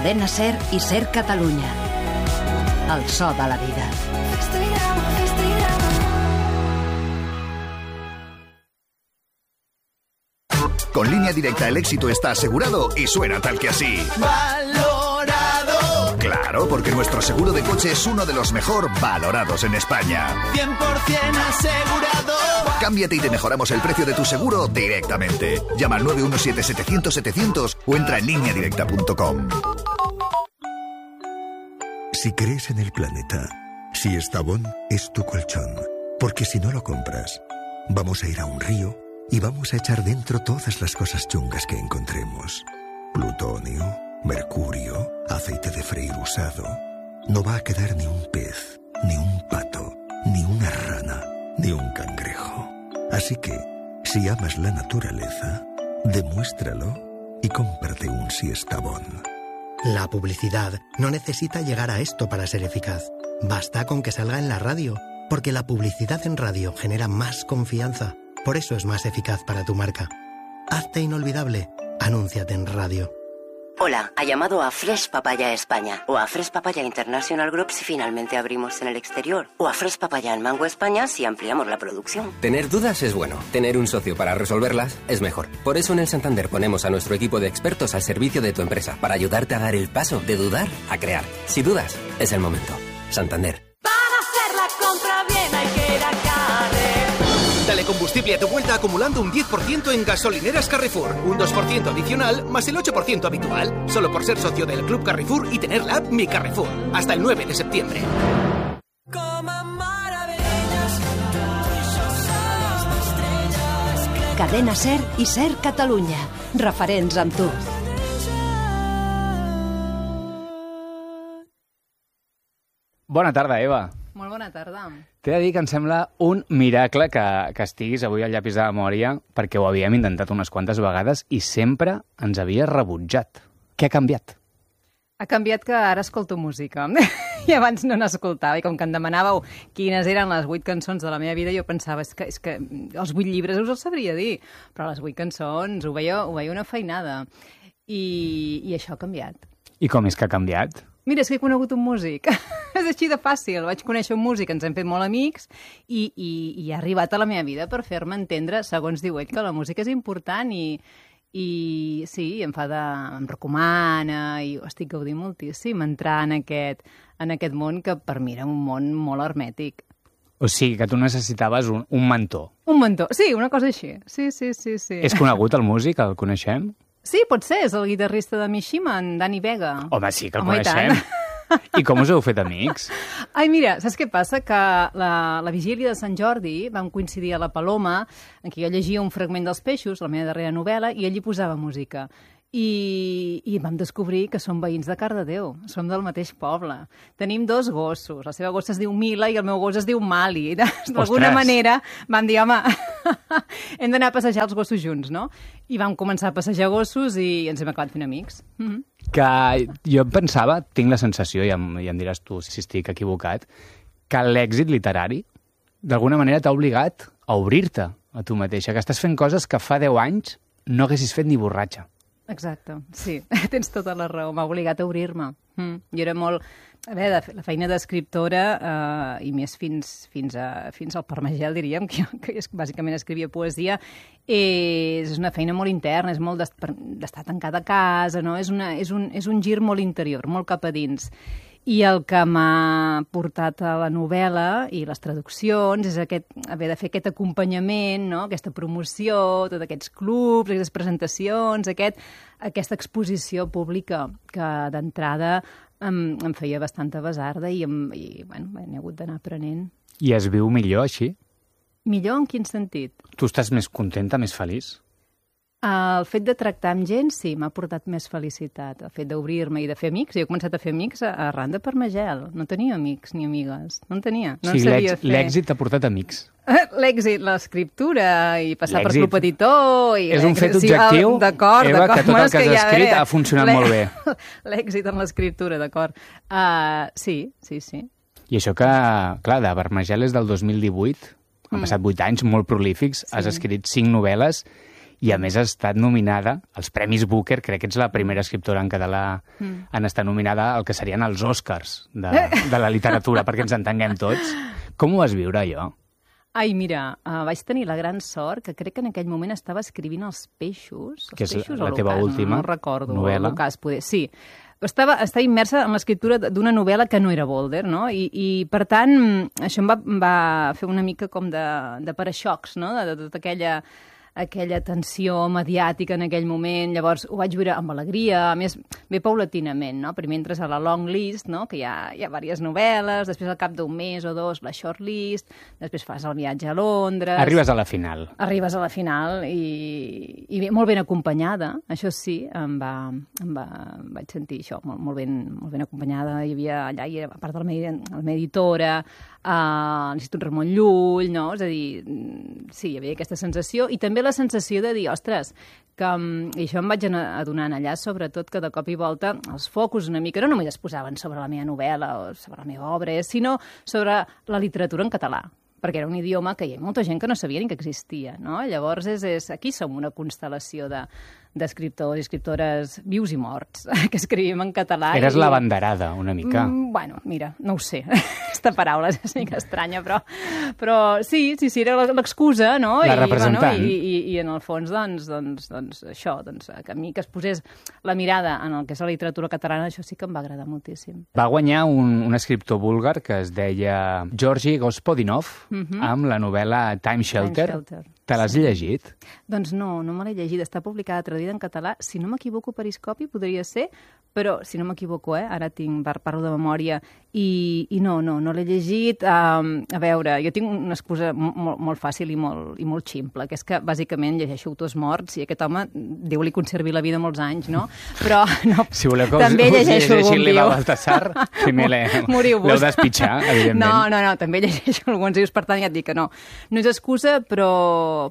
Cadena SER i SER Catalunya. El so de la vida. Con Línea Directa el éxito está asegurado y suena tal que así. ¡Valorado! Claro, porque nuestro seguro de coche es uno de los mejor valorados en España. 100% asegurado. Cámbiate y te mejoramos el precio de tu seguro directamente. Llama al 917-700-700 o entra en lineadirecta.com. Si crees en el planeta, si Estavón es tu colchón, porque si no lo compras, vamos a ir a un río y vamos a echar dentro todas las cosas chungas que encontremos. Plutonio, mercurio, aceite de freír usado. No va a quedar ni un pez, ni un pato, ni una rana, ni un cangrejo. Así que, si amas la naturaleza, demuéstralo y cómprate un Siestabón. La publicidad no necesita llegar a esto para ser eficaz. Basta con que salga en la radio, porque la publicidad en radio genera más confianza. Por eso es más eficaz para tu marca. Hazte inolvidable. Anúnciate en radio. Hola, ha llamado a Fresh Papaya España o a Fresh Papaya International Group si finalmente abrimos en el exterior o a Fresh Papaya en Mango España si ampliamos la producción. Tener dudas es bueno, tener un socio para resolverlas es mejor. Por eso en el Santander ponemos a nuestro equipo de expertos al servicio de tu empresa para ayudarte a dar el paso de dudar a crear. Si dudas, es el momento. Santander. Para hacer la compra bien hay que ir a Carrefour. Dale combustible a tu vuelta acumulando un 10% en gasolineras Carrefour. Un 2% adicional más el 8% habitual. Solo por ser socio del Club Carrefour y tener la app Mi Carrefour. Hasta el 9 de septiembre. Cadena SER i SER Catalunya. Referents amb tu. Bona tarda, Eva. Molt bona tarda. T'he de dir que em sembla un miracle que estiguis avui al llapis de memòria perquè ho havíem intentat unes quantes vegades i sempre ens havies rebutjat. Què ha canviat? Ha canviat que ara escolto música. I abans no n'escoltava. I com que em demanàveu quines eren les 8 cançons de la meva vida, jo pensava, és que els 8 llibres us els sabria dir, però les 8 cançons ho veia una feinada. I això ha canviat. I com és que ha canviat? Mira, és que he conegut un músic. És així de fàcil. Vaig conèixer un músic, ens hem fet molt amics i ha arribat a la meva vida per fer-me entendre, segons diu ell, que la música és important i sí, em recomana i ho estic gaudint moltíssim entrar en aquest món que per mi era un món molt hermètic. O sigui, que tu necessitaves un mentor. Un mentor, sí, una cosa així. Sí. És conegut el músic? El coneixem? Sí, pot ser, és el guitarrista de Mishima, en Dani Vega. Home, sí que el coneixem. I com us heu fet amics? Ai, mira, saps què passa? Que la vigília de Sant Jordi vam coincidir a la Paloma, en què jo llegia un fragment dels Peixos, la meva darrera novel·la, i ell hi posava música. I vam descobrir que som veïns de Cardedeu, som del mateix poble. Tenim 2 gossos, la seva gossa es diu Mila i el meu gos es diu Mali. D'alguna manera vam dir, home, hem d'anar a passejar els gossos junts, no? I vam començar a passejar gossos i ens hem acabat fent amics. Que jo pensava, tinc la sensació, i em diràs tu si estic equivocat, que l'èxit literari d'alguna manera t'ha obligat a obrir-te a tu mateixa, que estàs fent coses que fa 10 anys no haguessis fet ni borratxa. Exacte, sí, tens tota la raó, m'ha obligat a obrir-me. Jo era molt... A veure, la feina d'escriptora, i més fins al Parmagel, diríem, que bàsicament escrivia poesia, és una feina molt interna, és molt d'estar tancada a casa, no? És un gir molt interior, molt cap a dins. I el que m'ha portat a la novel·la i les traduccions és haver de fer aquest acompanyament, no? Aquesta promoció, tots aquests clubs, aquestes presentacions, aquesta exposició pública que d'entrada em feia bastanta basarda i bueno, he hagut d'anar aprenent. I es viu millor així? Millor en quin sentit? Tu estàs més contenta, més feliç? El fet de tractar amb gent, sí, m'ha portat més felicitat. El fet d'obrir-me i de fer amics. Jo he començat a fer amics arran de Parmagel. No tenia amics ni amigues. No en tenia. No en sabia fer. L'èxit t'ha portat amics. L'èxit, l'escriptura i passar per Club Editor... És un fet objectiu, Eva, que tot el que has escrit ha funcionat molt bé. L'èxit en l'escriptura, d'acord. Sí. I això que, clar, de Parmagel és del 2018, han passat 8 anys molt prolífics, has escrit 5 novel·les I a més ha estat nominada als Premis Booker, crec que ets la primera escriptora en català en estar nominada al que serien els Oscars de la literatura, perquè ens entenguem tots. Com ho vas viure, allò? Ai, mira, vaig tenir la gran sort que crec que en aquell moment estava escrivint Els Peixos. Que és Peixos la teva última no recordo, novel·la. L'Ocàs, poder. Sí, estava immersa en l'escriptura d'una novel·la que no era Boulder, no? I per tant, això em va fer una mica com de paraxocs, no? De tota aquella tensió mediàtica en aquell moment. Llavors ho vaig viure amb alegria, a més, bé paulatinament, no? Primer entres a la long list, no? Que hi ha diverses novel·les, després al cap d'un mes o dos la short list, després fas el viatge a Londres... Arribes a la final. Arribes a la final i molt ben acompanyada, això sí, vaig sentir això, molt ben acompanyada. Hi havia allà, a part de la meva editora, a l'Institut Ramon Llull, no? És a dir, sí, hi havia aquesta sensació, i també la sensació de dir, ostres, que, i això em vaig adonant allà, sobretot que de cop i volta els focus una mica no només es posaven sobre la meva novel·la o sobre la meva obra, sinó sobre la literatura en català, perquè era un idioma que hi ha molta gent que no sabia ni que existia, no? Llavors, aquí som una constel·lació d'escriptors i escriptores vius i morts que escrivim en català. Eres la banderada, una mica. Bueno, mira, no ho sé. Aquesta paraula és una mica estranya, però sí, era l'excusa, no? La representant. I en el fons, doncs això, que a mi que es posés la mirada en el que és la literatura catalana, això sí que em va agradar moltíssim. Va guanyar un escriptor búlgar que es deia Georgi Gospodinov, amb la novel·la Time Shelter. Te l'has llegit? Doncs no me l'he llegit. Està publicada, traduïda en català. Si no m'equivoco, Periscopi podria ser, però si no m'equivoco, ara parlo de memòria, i no l'he llegit. A veure, jo tinc una excusa molt fàcil i molt ximple, que és que bàsicament llegeixo autors morts i aquest home, Déu li conservi la vida molts anys, no? Però no, si voleu que també llegeixo algun viu. L'Eva Baltasar, primer l'heu d'espitxar, evidentment. No, també llegeixo alguns vius, per tant ja et dic que no. No és excusa, però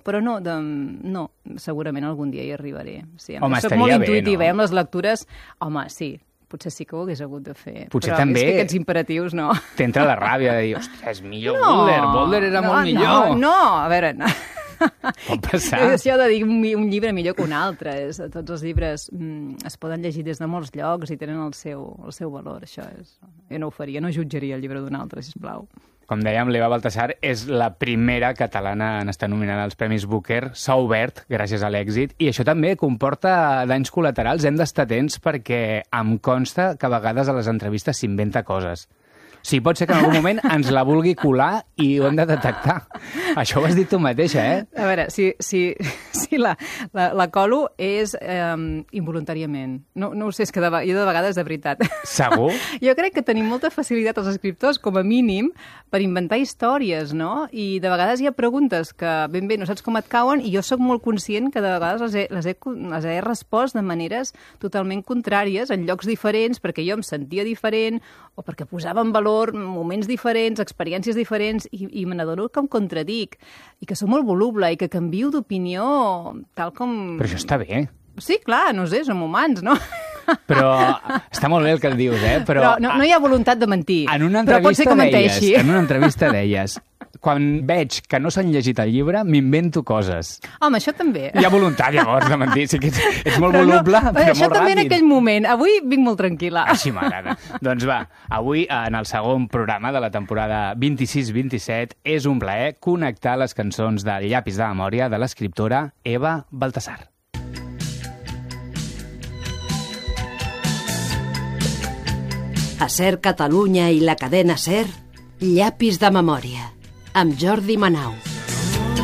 no, segurament algun dia hi arribaré. Sí, home, soc molt intuïtiva, amb les lectures. Home, sí, potser sí que ho hagués hagut de fer. Potser però també és que aquests imperatius no. T'entra la ràbia de dir, ostres, és millor Boulder era molt millor. No, a veure, no. Pot passar. És això de dir un llibre millor que un altre. Tots els llibres es poden llegir des de molts llocs i tenen el seu valor. Això és... Jo no ho faria, no jutjaria el llibre d'un altre, sisplau. Com dèiem, l'Eva Baltasar és la primera catalana en estar nominada als Premis Booker. S'ha obert gràcies a l'èxit i això també comporta danys col·laterals. Hem d'estar atents perquè em consta que a vegades a les entrevistes s'inventa coses. Sí, pot ser que en algun moment ens la vulgui colar i ho hem de detectar. Això ho has dit tu mateixa, eh? A veure, si la colo és involuntàriament. No ho sé, és que jo de vegades de veritat. Segur? Jo crec que tenim molta facilitat els escriptors, com a mínim, per inventar històries, no? I de vegades hi ha preguntes que ben bé no saps com et cauen i jo sóc molt conscient que de vegades les he respost de maneres totalment contràries, en llocs diferents, perquè jo em sentia diferent o perquè posava en valor moments diferents, experiències diferents, i me n'adono que em contradic, i que soc molt voluble, i que canvio d'opinió tal com... Però això està bé. Sí, clar, no sé, som humans, no? Però està molt bé el que et dius, eh? Però no hi ha voluntat de mentir. En una entrevista deies, quan veig que no s'han llegit el llibre, m'invento coses. Home, això també. Hi ha voluntat, llavors, de mentir. Sí que ets molt voluble, però molt ràpid. Això també en aquell moment. Avui vinc molt tranquil·la. Així m'agrada. Doncs va, avui, en el segon programa de la temporada 26-27, és un plaer connectar les cançons del Llapis de memòria de l'escriptora Eva Baltasar. A SER Catalunya i la cadena SER, Llapis de memòria, amb Jordi Manau.